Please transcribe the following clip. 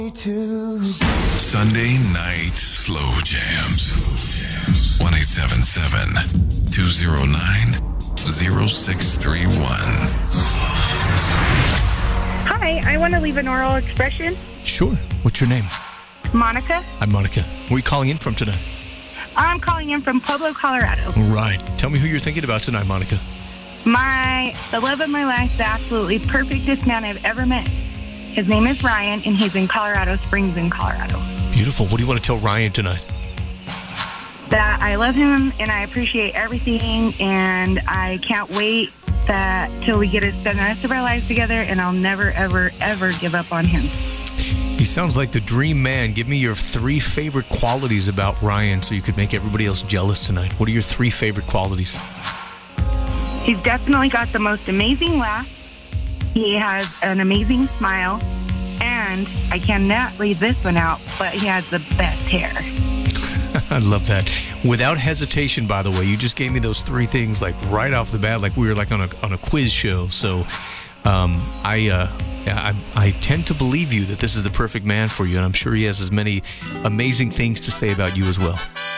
Sunday night slow jams. 1-877-209-0631. Hi, I want to leave an oral expression. Sure. What's your name? Monica. I'm Monica. Where are you calling in from tonight? I'm calling in from Pueblo, Colorado. Right. Tell me who you're thinking about tonight, Monica. The love of my life, the absolutely perfectest man I've ever met. His name is Ryan, and he's in Colorado Springs in Colorado. Beautiful. What do you want to tell Ryan tonight? That I love him, and I appreciate everything, and I can't wait till we get to spend the rest of our lives together, and I'll never, ever, ever give up on him. He sounds like the dream man. Give me your 3 favorite qualities about Ryan so you could make everybody else jealous tonight. What are your 3 favorite qualities? He's definitely got the most amazing laugh. He has an amazing smile. And I cannot leave this one out, but he has the best hair. I love that. Without hesitation, by the way, you just gave me those 3 things like right off the bat, like we were like on a quiz show. So I tend to believe you that this is the perfect man for you, and I'm sure he has as many amazing things to say about you as well.